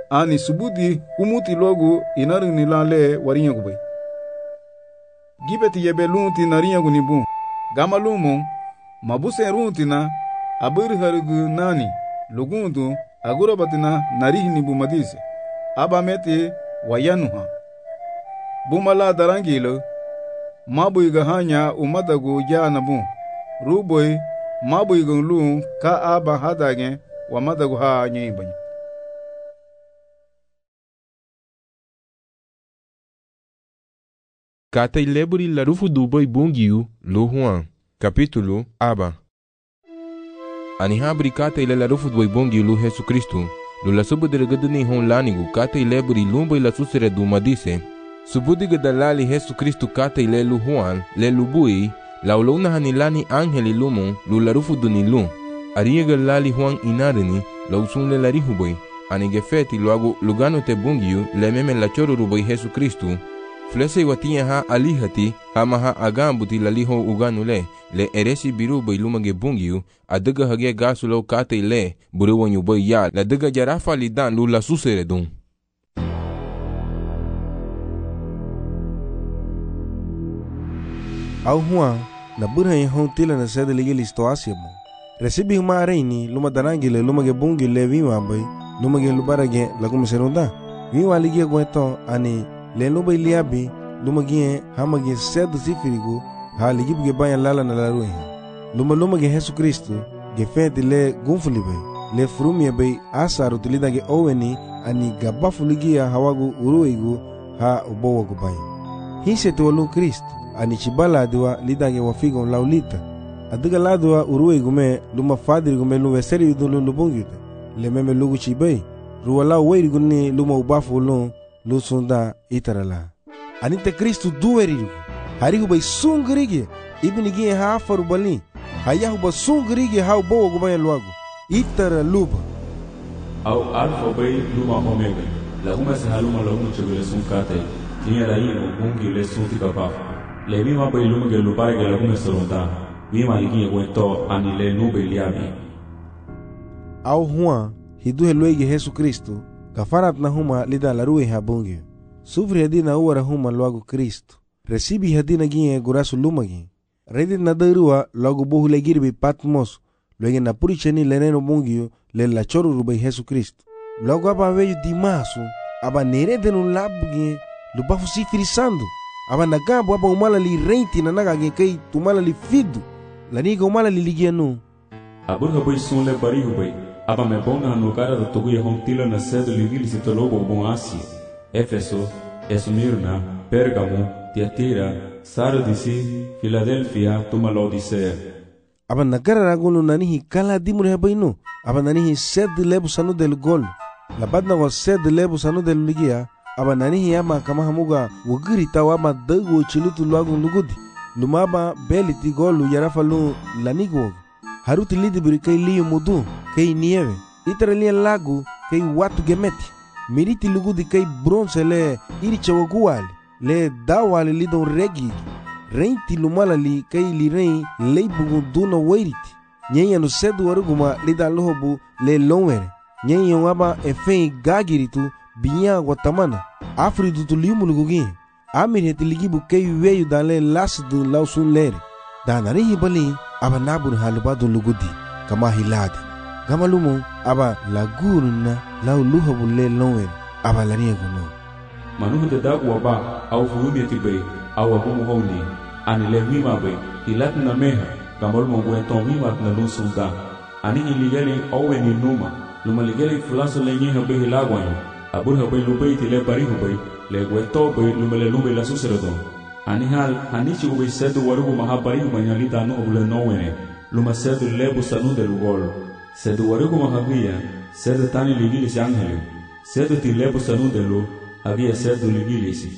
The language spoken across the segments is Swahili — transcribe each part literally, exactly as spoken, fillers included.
ani subudi umuti logu inaring nilale warinya gubay. Gibeti yebe lunti narinya gunibu. Gama lumo mabuse runtina abir harigu nani lugundu agurabatina narihi nibu madise. Abameti wayanuha. Bumala darangilo mabuiga hanya umadagu janabu. Ruboy mabuiga lu ka aba hadage wa madagu ha nyibany. Kata ileburi larufu duboy bungiu lu Juan capítulo aba. Ani habri kata ile larufu duboy bungiu lu Jesu Kristu lu la subu delegadu hon lanigu kata ileburi lumbo ila susere du madise subudiga dalali Jesu Kristu kata ile lu Juan le lubui la ulona hanilani angeli lumo lu larufu dunilu ariega lali Juan inarini la usun le larihuboy ani gefeti luagu lugano te bungiu le meme la choro ruboy Jesu Kristu Flese watinya ha alihati hama ha agambuti laliho uganule le eresi biru boy lumage bungiu adaga hage gasulo kate le burewanyu boy ya la daga jarafa lidan lula susere dun. Au Juan na burha en hon tila na sede ligil istoasia mo. Recibi huma reini luma danangile lumage bungiu le viwa boy lumage lubarage lagume serunda. Viwa ligia gweto ani le loba iliabi luma gie hamage sedu sifirigu ha ligibu ge banya lala na laruhe luma luma ge Jesu Kristu ge feti le gunfuli bay le frumia bay asaru tilida ge oweni ani gabafu ligia hawagu uruigu ha ubowa gu banya hise tuwa lu Kristu ani chibala diwa lida ge wafigo laulita adiga ladwa uruigu me luma fadirigu me luwe seri yudu lu lubungita le meme lugu chibay ruwa lau weirigu ni luma ubafu lu lusunda itarala anite Kristu duwerigu harigu bay sungrige ibnigi ha faru bali hayahu ba sungrige ha bo go bay luagu itara luba au alfa bay luma omega la huma sahaluma la huma chugule sunkate tinya la yino bungi le sunti kapa le mima bay luma ge lupare ge la huma soronta mima ligi wento ani le nube liabi au huwa hidu helwege Jesu Kristu kafarat na huma lida la ruhe habungi sufri hadina uwara huma luagu Kristu recibi hadina gie gurasu lumagi redit na darua luagu bohu le girbi Patmos luege na puricheni leneno bungiu le la choru rubai Jesu Kristu luagu aba veju dimasu aba neredenu labugie lubafu sifiri sandu aba nagambu aba umala li reinti na naga ge kai tumala li fidu la niga umala li ligia nu aburga boy sun le barihu boy aba me bonga no cara do togu ye hontila na sede ligili se tolobo bon Asia Éfeso, Esmirna, Pérgamo, Tiatira, Sardisi, Filadelfia, tuma Laodicea. Aba nagara ragunu nanihi kala dimur hebainu. Aba nanihi sed lebu sanu del gol. Labad na wa sed lebu sanu del ligia. Aba nanihi ama kama hamuga wagiri tawa ama dagu chilutu luagun lugudi. Lumaba beliti golu yarafa lu lanigwog. Haruti lidi buri kay liyo mudu, kay nieve. Itaralia lagu kay watu gemeti. Miriti lugudi kay bronze le iri chawaguali le dawali li don regi reinti lumala li kay li rein le bugu duna wairiti nyenya no sedu waruguma li da lohobu le lonwere nyenya waba efen gagiritu binya guatamana afridu tu limu lugugi amir heti ligibu kay weyu da le lasdu lausun lere da narihi bali aba nabur halubadu lugudi kama hiladi gama lumo aba laguruna lau luhabu le lonwen aba lania gono manuhu de dagu waba au furumi tibe au abumu honi ani le mima be ilat na meha gamol mo bueton mima na lusunda ani iligeli owe ni numa luma ligeli flaso le nyeha be hilagwan abur habe lube ti le barihu be le gueto be luma le lube la suserodo ani hal hanichi ube sedu warugu mahabarihu manyalita no obule nowene luma sedu lebu sanu de lugol sedu warugu mahabia sedu tani ligili angeli sedu ti lebu sanu de lu había sedu ligili.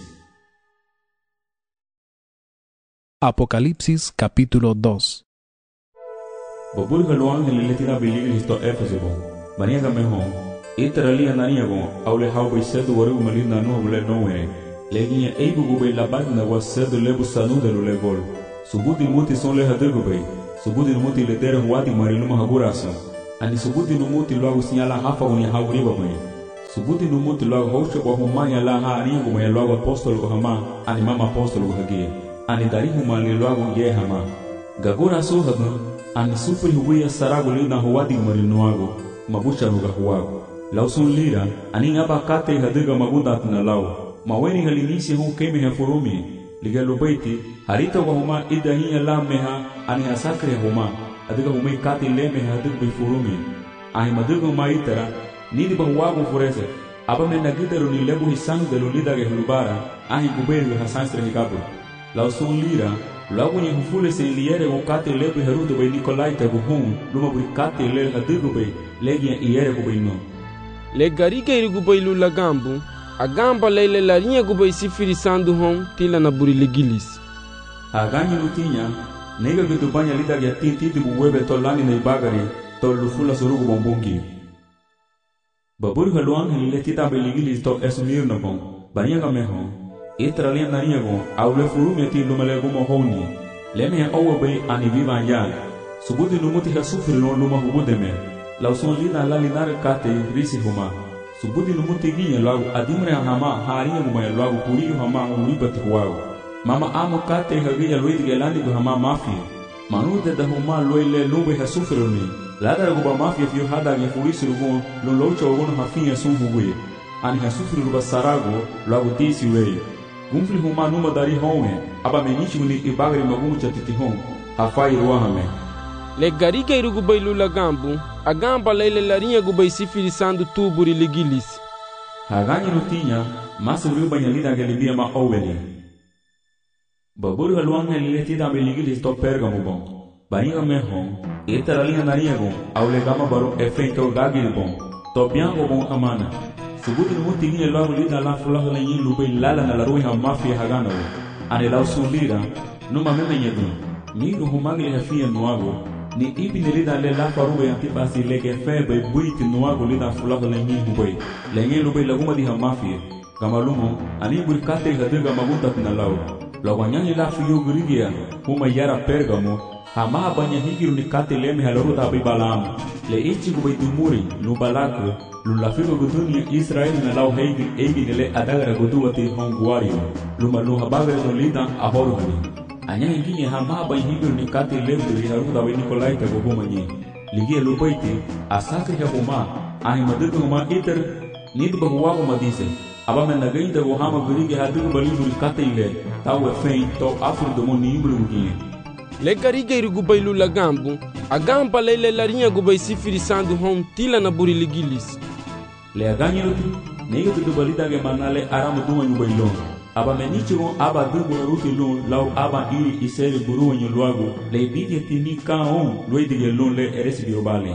Apocalipsis capítulo dos. Bobulga lo ángel le tira biligili to Éfeso bo maniaga mehon iteralia naniago aule haubai sedu warugu malinda no obule nowene legia eibu gube la bagna wa sedu lebu sanu de lu legol subudi muti son le hadego bay subudi muti le tere huati marinuma haguraso ani subudi numuti luagu sinyala hafa unya hauriba bay Subuti numuti logo hocho kwa humanya la ha ani nguma ya logo apostolo ko hama ani mama apostolo ko hage ani dari huma li logo ye hama gagura so hagu ani super huwa sarago li na huwadi mari nuago mabucha ruga huwago lausun lira ani ngaba kate hadiga magudat na lao maweni halinisi hu kemi ha furumi ligalo baiti harita wa huma idahiya la meha ani asakre huma adiga huma kate le meha hadig bi furumi ai madigo maitara nidi bahuwago furese aba me nagidero ni lebu hisang de lulida ge hulubara ai guberi hasanstre hikabu lausun lira logo ni hufule se liere o kate lebu herudo be Nikolai te buhun luma buri kate le hadigo be legia iere go be no le garike irigu bailu lagambu agamba leile la linha go bai sifiri sandu hon tila na buri legilis aganyi lutinya nega ge tubanya lida ge tinti de buwebe tolani na ibagari to lufula surugo bombongi babur haluan hele tita be legilis to esmir na bon banya ga meho itralia na riego aule furu meti lumale go mohoni leme owo be ani viva ya subudi numuti ha sufri no luma hubudeme la son lida la linar kate risi huma subudi numuti ginya lagu adimre hama hariya huma lagu puri hama uribati huwa mama amo kate hagiya loidi gelandi go hama mafia manude da huma loile lube ha sufroni la da go ba mafia fiu hada ya furisi rugo lo locho gono hafia sun huwe ani ha sufri ruba sarago lagu tisi we gumfli huma numa dari honwe aba menichi uni ibagri magumu chatiti hon hafai ruahame le garika irugu bailu lagambu agamba leile la linha go bai sifiri sandu tuburi legilis haganyi rutinya masu ruba nyalida gelibia ma oweli baburu haluang hele tida be legilis to pergamo bon bainga meho etara linha nariego aule gama baro efento gagil bon to biango bon amana subuti numuti ni lagu lida la fulaga la yin lubai lala na la ruha mafia hagano ane lau sulira numa meme nyedu ni ruhumagli hafia nuago ni ibi ni lida le la faruwe antipasi lege febe buiti nuago lida fulaga la yin lubai la yin lubai laguma di ha mafia gamalumo ani burkate hadiga magunta na lau lawanyanyi la fiyo gurigia huma yara pergamo hama banya higiru ni kate leme haloru tabi balam le ichi gubai dumuri lubalako lulafigo gudunia Israel na lau heigi eigi nile adagara guduwati honguario luma luha bagare no lida ahoru hani anya hingi hama banya higiru ni kate leme haloru tabi Nikolai te gohuma nyi ligia lubaiti asakri huma ahi madudu huma iter nid bahuwago madise aba me nagainda go hama gurigi hadigu baliburi kate ile tawe fein to afur domo ni imbulu ngi le garika irugu bailu lagambu agamba leile la linha go bai sifiri sandu hon tila na buri legilis le aganyi ruti nega tudu balida ge manale aramu duwa nyubailo aba menichigo aba dubu ruti lun lau aba iri iseri buruwa nyulwago le bidye tini kaon loidige lun le eresi biobale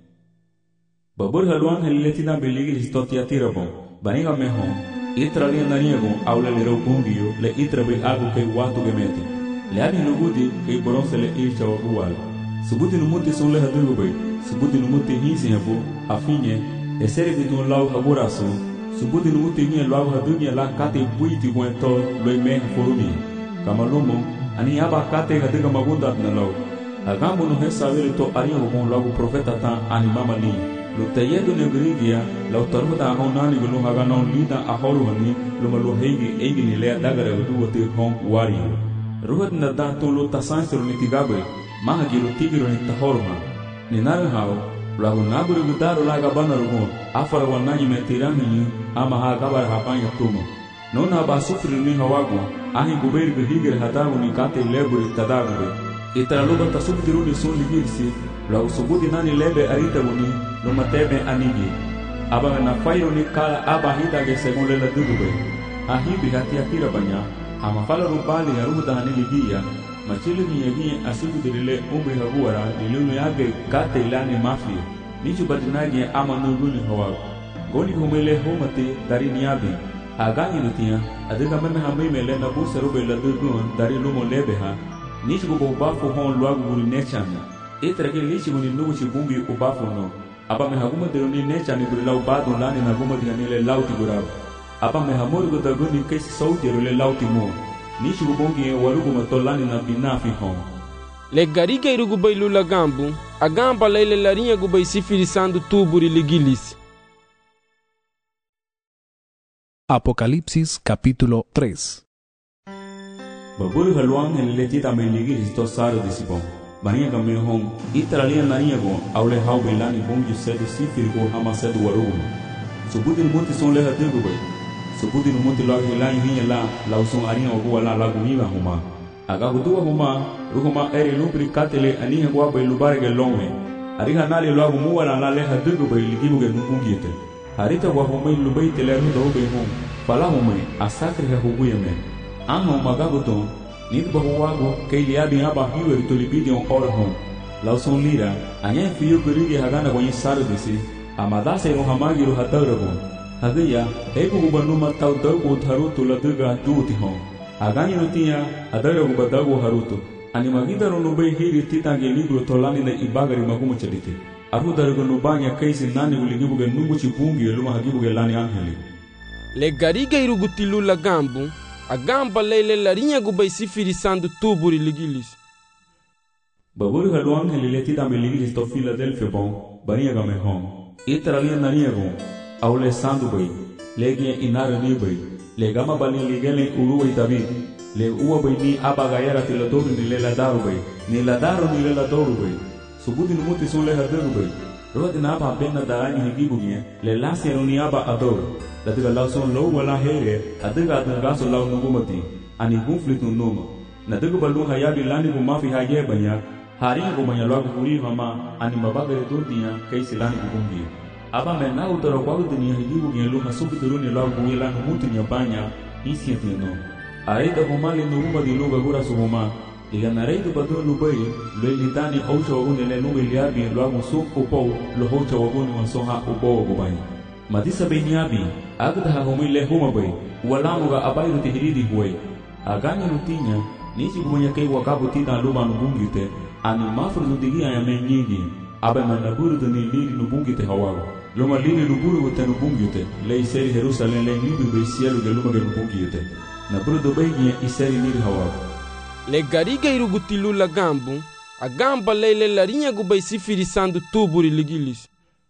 babur haluan heliletina beliglis toti atirabo baniga meho itra lia naniego aula le ropungiyo le itra be agu ke watu gemeti le ani nugudi ke boronse le ircha wagual subuti numuti sun le hadugo be subuti numuti hisi habu afinye esere bitu lau haburaso subuti numuti ni lau hadunya la kate buiti gwento lo me forumi kamalumo ani aba kate hadiga magunda na lau agambo no hesavele to aria bon lau profeta ta ani mama li lo tayedo ne grigia la tormuta honani gulu hagano lida ahoru hani lo malo heigi eigi ni le dagara du wote hon wari ruhat na da to lo tasansero ni tigabe maha giro tigiro ni tahorma ni nal hao la gunaburu gudaro la gabana rugo afara wanani metirani ama ha gabar hapanya tumo nona ba sufri ni hawago ahi guberi gihigir hatago ni kate leburi tadago itara lo ta subdiru ni sun ligirsi la usubudi nani lebe arita woni lo matebe anigi aba na fayo ni kala aba hita ge segule la dugube ahi bi hati akira banya ama fala rubali ya ruda hani ligia machili ni yegi asibu dilile umri haguara dilulu yage kate ilani mafia nichu badinagi ama nuguni hawa goni humele homate dari niabi agani nutia adiga meme hamimele na busa rube la dugun dari lumo lebe ha nichu go bafo hon luagu guri nechana etra ke lichi guni nugu chibungi ubafo no aba me haguma deroni nechani guri lau badu lani na guma dihanile lauti gurab aba me hamori go daguni kesi sauti rule lauti mo nichu go bongi warugu matolani na binafi hon le garika irugu bailu lagambu agamba leile la linha go bai sifiri sandu tuburi legilis Apocalipsis capítulo tres. Baburu haluang helileti tameligi listo saro disipon. Bania kame hong itaralia nania go aule hau belani bonju sedi sifir go hama sedu warugu. Subutin muti son leha dirgu bay. Subutin muti lag hilani hinya la lausung arina ogu wala lagu niga huma. Aga gudua huma ruhuma eri lubri katele aniha gwa bay lubare ge longwe. Ariha nali lagu muwala la leha dirgu bay ligibu ge nubungite. Harita wa humay lubay teleru do bay hong. Fala humay asakri ha hubuya men. Anho magabuton nit bahuwago kay liabi aba hiwe ritolibidi on ora hong. Lauson lira anya fiyo kurigi hagana kwenye saru disi. Amadase no hamagi ru hatara hong. Hagaya hebu gubanuma tau dagu haruto la duga duti hong. Hagani nutia adara gubadagu haruto. Animagida ronubay hiri titange libro tolani na ibagari magumu chaliti. Arudarago nubanya kaisi nani uligibuge nunguchi bungi eluma hagibuge lani angeli. Le gariga irugutilu la gambu, a gamba lele la rinha gubay sifirisando tuburi ligilis. Baburu halu angeli leti dame ligilis to Philadelphia bon, bania game home. Itaralia nania bon, aule sandu bay, legia inara ni bay, le gama bali ligele uruwa David, le uwa bay ni abagayara tiladoru ni lela daru bay, ni la daru ni lela doru bay. Subuti numuti son leha daru bay. Roda na aba bena daani higibugie, le lasi ni aba adoro. Datiga lauson low wala here, adiga adagaso law nugumati, ani conflict numa. Nadiga balu hayabi lani gumafi haye banya, hari gumanya lagu kuri hama, ani mabagare duntia, kaisi lani gugungi. Aba mena utara kwagu dunia higibugie luha subituruni lagu guila numuti nyabanya, isi atino. Aida gumali nuguma di luga gura subuma, iga nareidu badu lubai, luelitani ocha waguni le nuga liabi lagu suk upou, lo hocha waguni wasoha upou gubani. Madisa benyabi, agda humile humabay, walamuga abayru tihiridi huway. Aganya rutinya, nisi gumanya kay wakabu tita luma nubungite, ani mafru nudigi ayame nyigi, abe manaburu dani liri nubungite hawago. Luma liri nuburu wate nubungite, le iseri Jerusalem le libi be sielu de luma ge nubungite. Naburu dobegi iseri liri hawago. Le gariga irugutilu la gambu, a gamba lele la rinha gubay sifirisando tuburi ligilis.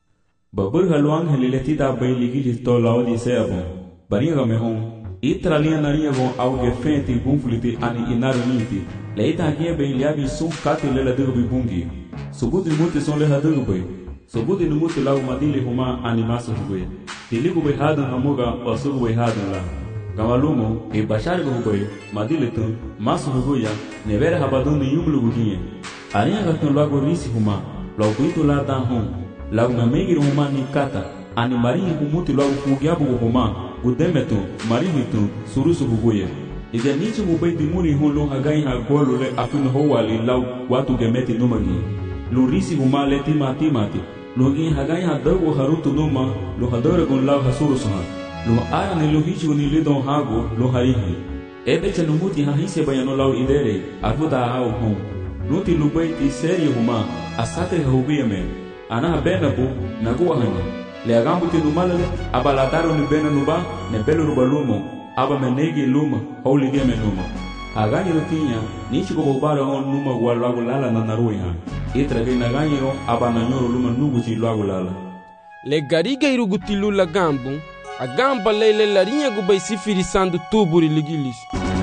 Babur haluang helileti da bay ligilis to lao di seabon. Bania game hong. Itralia nania bon au ge fenti bunfliti ani inaru niti. Leita hagia bay liabi sun kati lela dugu bungi. Subuti muti son leha dugu bay. Subuti numuti lau madili huma ani masu hubay. Tiligu bay hadan hamuga o sugu bay hadan la. Gamalumo e bashari hubay madili tun masu hubuya nevera habadun ni yumlu guginye. Aria gatun lago risi huma. Lau kuitu la dan hong. Lagu namegi huma ni kata, ani marinha humuti lagu fugiabu huma, gudemetu, marihitu, surusu huguye. Ida nichi hubay dimuni hulu hagai ha golu le afinu howali lau watu gemeti numagi. Lurisi huma le timati mati, lugi hagai ha dagu harutu numa, lu hadore gun lau hasurusuha. Lu aya ni luhichi guni lidon hagu, lu harihi. Ebecha numuti hahise bayano lau idere, arfuta hau hum. Nuti lubay ti seri huma, asakri hahubiya me. Ana bena bu naguwa hanya le agambu ti numalale abalataro ni bena nuba ne belu rubalumo aba menegi luma holy game numa agani rutinya nichi ko bobara on numa walagu lala na naruiha itra ge nagani ro aba na nyoro luma nugu ti lagu lala le gariga irugutilu la gambu a gamba lele la rinha gubay sifirisando tuburi ligilis.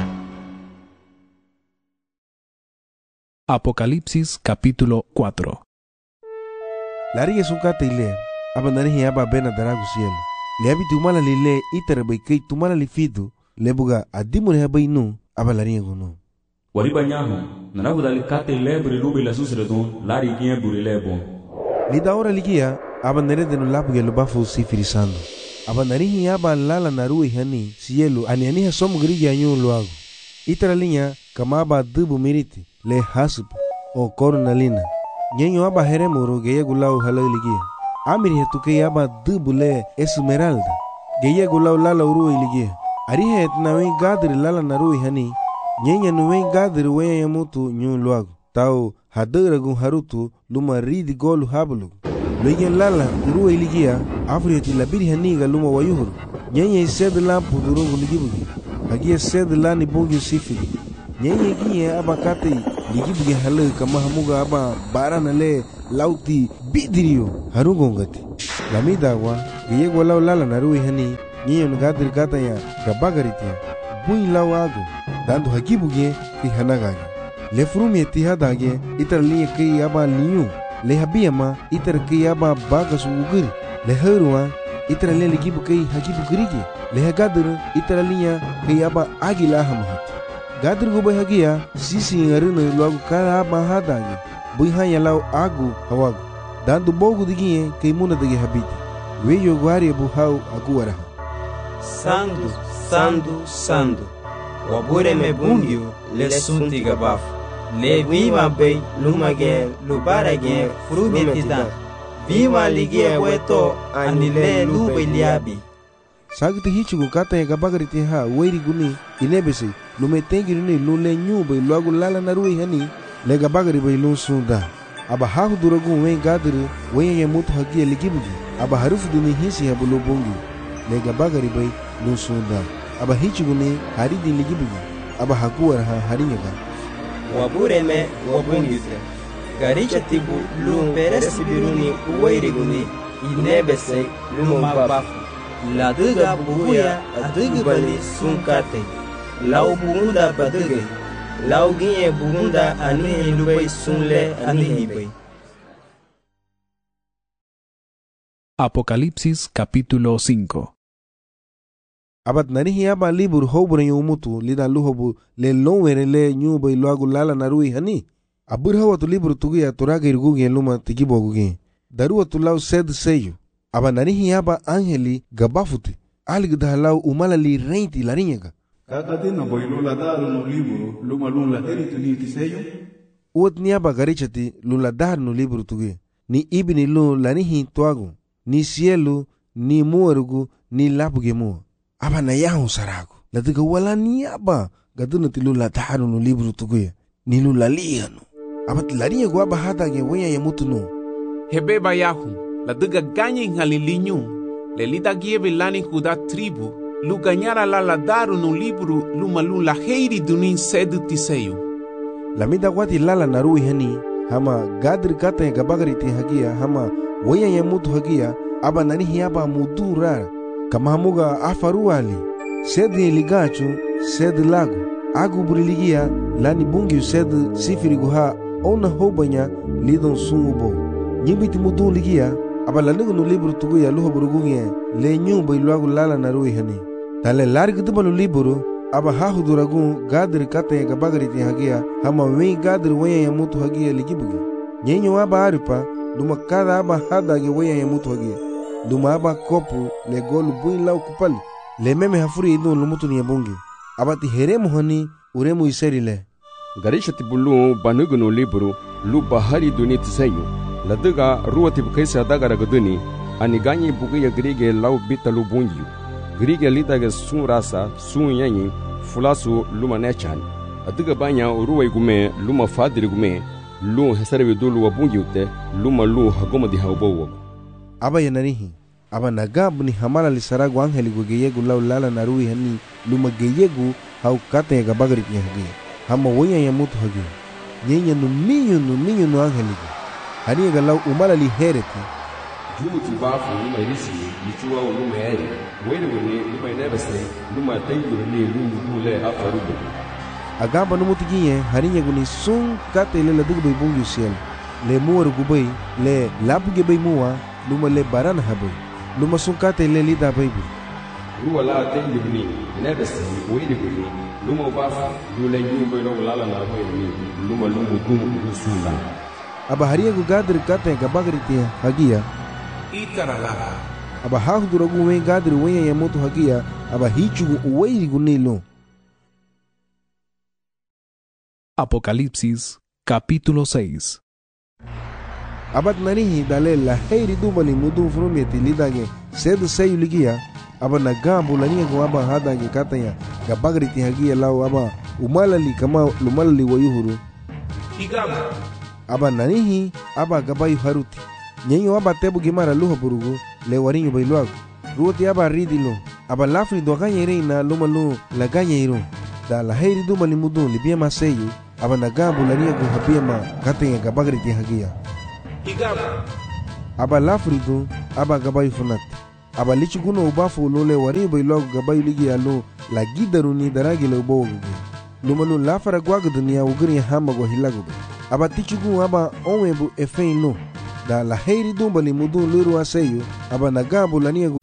Apocalipsis capítulo cuatro. Lari sukata ile, abanari hi aba bena daragu cielo. Le abi tumala lile itara bay kay tumala lifidu, lebuga adimu ne bay nu, aba lari gono. Wari banyaho, nanagu dali kate lebre lubi la susredon, lari gien buri lebon. Lida ora ligia, aba nere de no labu ge lobafu sifirisando. Aba nari hi aba lala naru hani cielo ani ani ha somu grigi anyu luago. Itara linha kama aba dubu miriti, le hasub o cornalina. Nyenyo aba heremuro geye gulau halaligia. Amiri hetuke aba dubule esmeralda. Geye gulau lala uru iligia. Arihe etnawe gadri lala naru hani. Nyenya nuwe gadri we yamutu nyu luago. Tau hadera gun harutu luma ridi golu hablu. Luyen lala uru iligia. Afri heti labiri haniga luma wayuhuru. Nyenya ised lampu durungu ligibugi. Hagia sed lani bongi sifiri. Nyenye gie aba kate ligibuge halu kama hamuga aba barana le lauti bidirio harugongati lamida wa geye golau lala narui hani Niyo ngadir katanya gabagaritia. Bui lau agu. Dando hakibuge ti hanagage. Le frumie ti hadage itar linye kei aba liyu. Le habiyama itar kei aba bagasu ugiri. Le herua itar le ligibu kei hakibu girige. Le hagadir itar linye kei aba agila hamahit. Gadir gubay hagia sisi ngarina luagu kara aba hadage. Bui hanya lau agu hawagu. Dando bogu diginye kei muna dage habiti. Weyo guari abu hau agu waraha. Sandu, sandu, sandu. Wabure me bungyu le sunti gabafu. Le vima bay lumage lubarage frubetida. Vima ligie weto anile lube liabi. Sagti hichugu kata ya gabagariti ha weiri guni inebese lume tengi rune lule nyube luagu lala narui hani le gabagari bay lun sunda. Aba hahu duragu wen gadiri wen ya mutu hagia ligibugi. Aba harufu duni hisi habu lobongi le gabagari bay lun sunda. Aba hichugu ni haridi ligibugi. Aba hakuwar ha harinyaga. Wabure me wabungite. Garicha tibu lum peresi biruni uweiri guni inebese lum babafu. La duga bubuya adugu bali sunkate. Lau bugunda baduge. Lau ginye bugunda anihi lubay sunle anihi bay. Apocalipsis capítulo cinco. Abat narihi aba libur hobure yumutu lida luhobu le lonwere le nyubay luagu lala narui hani. Abur hawatu libur tugia turaga irgugi luma tigibogugi. Daruwa tulau sed seyu. Aba narihi aba angeli gabafuti. Aligda lau umalali reinti larinyaga. Kakati na boilu la daru no liburu luma lun la heri tuni tiseyo. Uot ni aba garichati lun la daru no liburu tugi. Ni ibini lun lanihi tuagu. Ni sielu, ni muarugu, ni lapuge mua. Aba na yahu saragu. Latiga wala ni aba gaduna ti lun la daru no liburu tugi. Ni lun la liyanu. Aba ti larinyagu aba hatage wenya ya mutu no. Hebeba yahu. La duga ganya inhalilinyu, le lida gieve lani kuda tribu, lu ganyara la la daru no libru luma lu la heiri dunin sedu tiseyu. La mida wati lala narui hani, hama gadri kata ya gabagari ti hagia, hama waya ya mutu hagia, aba nanihi aba mudu rara, kama hamuga afaru ali, sedi ligachu, sedi lagu, agu buriligia, lani bungi sedi sifiri guha, ona hobanya lidon sungubo. Nyibiti mudu ligia, aba lanugu no liburu tugu ya luho burugunye le nyumba iluagu lala narui hani. Tale largi duba no liburu aba hahu duragun gadri kata ya gabagari ti hagia hama wen gadri wenya ya mutu hagia ligibugi. Nyenyo aba aripa duma kada aba hadage wenya ya mutu hagia. Duma aba kopu le golu buin lau kupali le meme hafuri idu lumutu ni yabungi. Aba ti heremu hani uremu iseri le. Garisha ti bulu banugu no liburu lu bahari duni tisayu. Laduga ruati bukaisa dagara gaduni ani ganyi bugiya grige lau bitalu bungiu grige lidaga sun rasa sun yanyi fulasu luma nechan aduga banya ruwai gume luma fadiri gume lu hesarbi dulu wa bungiute luma lu hagoma di haubowo aba yanarihi aba nagab ni hamala li saragu angeli gugeyegu lau lala narui hani luma geyegu hau kate ga bagari ti hagi hama wonya ya mutu hagi nyenya no minyo no minyo no angeli hani ga lau umala li hereti juti bafu luma irisi lichua luma yari wele wele luma inebese luma tayu ni lumu dule afarubu agamba no mutu ginye hani nya guni sun kate le ladugu bay bungu siel le muwaru gubay le labuge bay muwa luma le barana habay luma sun kate le lida baybu ruwa la tayu ni inebese wele wele luma bafu dule nyumba lo lala na bayni luma lumu dumu rusunda aba hariya gu gadri kate ga bagri ti hagia itarala aba hahu duragu wen gadri wenya ya mutu hagia aba hichugu uweiri gunilo. Apocalipsis capítulo seis. Abat narihi dale la heiri dumali mudu frumeti lidage sed seyu ligia aba nagambu lania gu aba hadage katanya ga bagri ti hagia lau aba umalali kama lumalali wayuhuru igama aba nanihi aba gabayu haruti nyenyo aba tebu gimara luho burugu le warinyo bailuagu ruoti aba ridilo aba lafri do ganya reina lumalu la ganya iru da la heiri dumali mudu libiema seyu aba nagambu lania gu habiema katanya ga bagri ti hagia igama aba lafri do aba gabayu funat aba lichi kuno ubafu lo le wari bai log gabai ligi alo la gidaru ni daragi le ubo gugu lumalu la fara gwaga dunia ugri hama go hilagu aba tichugu aba onwe bu efein no da la heiri dumbali mudun luru aseyo aba nagabu la niego.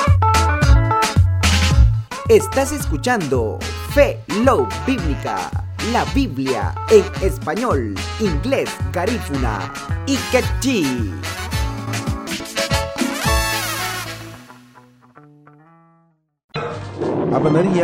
Estás escuchando Fe Love Bíblica, la Biblia en español, inglés, garífuna y quechí. Aba nari